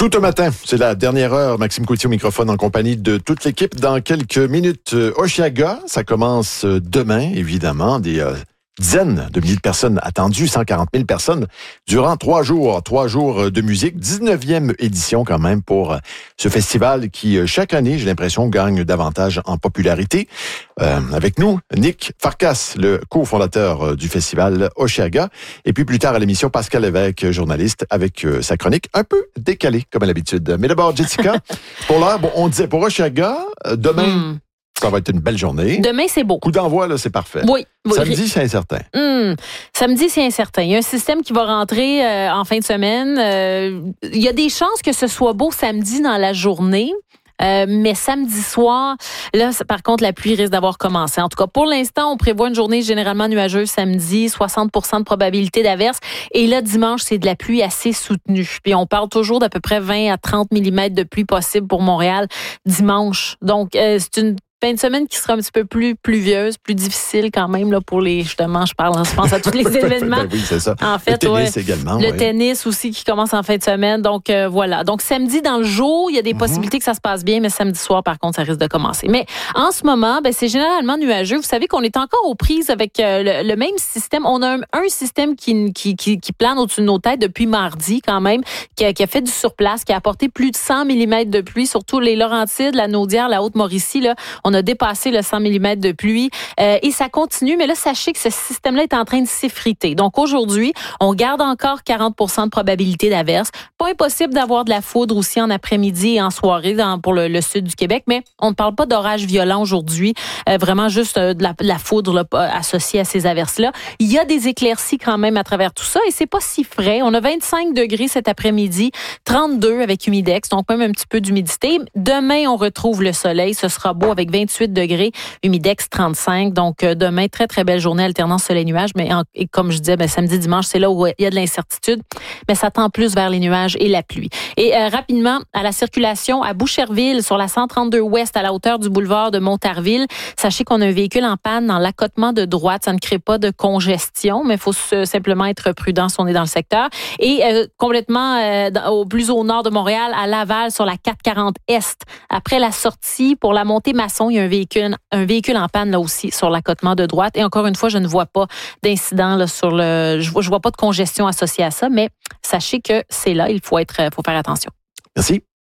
Tout un matin, c'est la dernière heure. Maxime Coutier au microphone en compagnie de toute l'équipe. Dans quelques minutes, Hochelaga, ça commence demain, évidemment. Des dizaines de milliers de personnes attendues, 140 000 personnes durant 3 jours. 3 jours de musique, 19e édition quand même pour ce festival qui, chaque année, j'ai l'impression, gagne davantage en popularité. Avec nous, Nick Farkas, le cofondateur du festival Hochelaga. Et puis plus tard à l'émission, Pascal Lévesque, journaliste, avec sa chronique un peu décalée, comme à l'habitude. Mais d'abord, Jessica, pour l'heure, bon, on disait pour Hochelaga, demain... Ça va être une belle journée. Demain, c'est beau. Coup d'envoi, là, c'est parfait. Oui. Samedi, c'est incertain. Samedi, c'est incertain. Il y a un système qui va rentrer en fin de semaine. Il y a des chances que ce soit beau samedi dans la journée. Mais samedi soir, là, par contre, la pluie risque d'avoir commencé. En tout cas, pour l'instant, on prévoit une journée généralement nuageuse samedi, 60% de probabilité d'averse. Et là, dimanche, c'est de la pluie assez soutenue. Puis on parle toujours d'à peu près 20 à 30 mm de pluie possible pour Montréal dimanche. Donc, c'est une fin de semaine qui sera un petit peu plus pluvieuse, plus difficile quand même là pour les, justement, je pense à tous les événements. Ben oui, c'est ça. En fait, le tennis également. Le tennis aussi qui commence en fin de semaine. Donc voilà. Donc samedi dans le jour, il y a des possibilités que ça se passe bien, mais samedi soir par contre, ça risque de commencer. Mais en ce moment, c'est généralement nuageux. Vous savez qu'on est encore aux prises avec le même système. On a un système qui plane au-dessus de nos têtes depuis mardi quand même, qui a fait du surplace, qui a apporté plus de 100 mm de pluie, surtout les Laurentides, la Naudière, la Haute-Mauricie là. On a dépassé le 100 mm de pluie et ça continue. Mais là, sachez que ce système-là est en train de s'effriter. Donc aujourd'hui, on garde encore 40% de probabilité d'averse. Pas impossible d'avoir de la foudre aussi en après-midi et en soirée pour le sud du Québec, mais on ne parle pas d'orage violent aujourd'hui. Vraiment juste de la foudre là, associée à ces averses-là. Il y a des éclaircies quand même à travers tout ça et c'est pas si frais. On a 25 degrés cet après-midi, 32 avec humidex, donc même un petit peu d'humidité. Demain, on retrouve le soleil. Ce sera beau avec 28 degrés, humidex 35. Donc, demain, très, très belle journée, alternance soleil-nuage. Mais et comme je disais, samedi, dimanche, c'est là où il y a de l'incertitude. Mais ça tend plus vers les nuages et la pluie. Et rapidement, à la circulation à Boucherville, sur la 132 ouest, à la hauteur du boulevard de Montarville, sachez qu'on a un véhicule en panne dans l'accotement de droite. Ça ne crée pas de congestion, mais il faut simplement être prudent si on est dans le secteur. Et complètement plus au nord de Montréal, à Laval, sur la 440 est, après la sortie pour la montée Masson, il y a un véhicule en panne là aussi sur l'accotement de droite. Et encore une fois, je ne vois pas d'incident là sur je vois pas de congestion associée à ça, mais sachez que c'est là, il faut faire attention. Merci.